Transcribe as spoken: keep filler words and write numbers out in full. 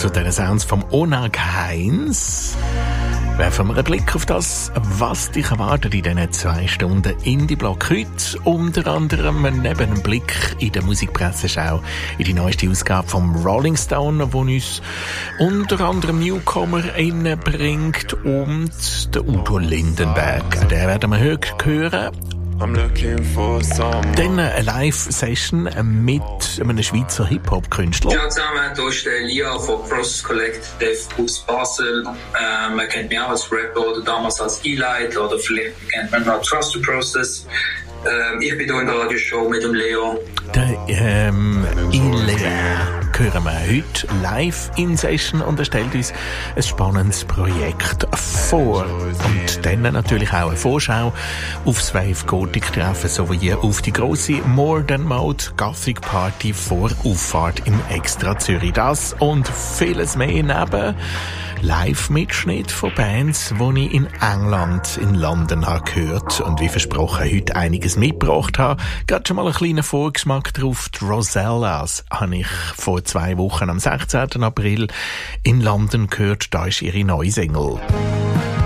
zu den Sounds vom Onag Heinz. Werfen wir einen Blick auf das, was dich erwartet in diesen zwei Stunden Indie-Block. Heute unter anderem neben einem Blick in der Musikpresseschau in die neueste Ausgabe vom Rolling Stone, wo uns unter anderem Newcomer bringt, und der Udo Lindenberg. Den werden wir heute hören. Dann eine Live-Session mit einem Schweizer Hip-Hop-Künstler. Ja, zusammen, hier ist der Lia von Process Collective aus Basel. Ähm, man kennt mich auch als Rapper oder damals als E-Light oder vielleicht kennt man noch Trust the Process. Ähm, ich bin hier in der Radioshow mit dem Leo. Der ähm, Ilea hören wir heute live in Session und er stellt uns ein spannendes Projekt vor. Und dann natürlich auch eine Vorschau aufs Wave Gothic Treffen sowie auf die grosse More Than Mode Gothic Party vor Auffahrt im Extra Zürich. Das und vieles mehr neben Live-Mitschnitt von Bands, die ich in England, in London habe gehört und wie versprochen heute einiges mitgebracht habe. Gerade schon mal einen kleinen Vorgeschmack drauf. Die Rosellas habe ich vor zwei Wochen am sechzehnten April in London gehört. Da ist ihre neue Single.